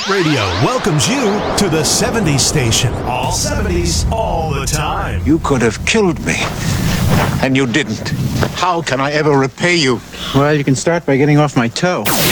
Radio welcomes you to the 70s station. All 70s, all the time. You could have killed me, and you didn't. How can I ever repay you? Well, you can start by getting off my toe.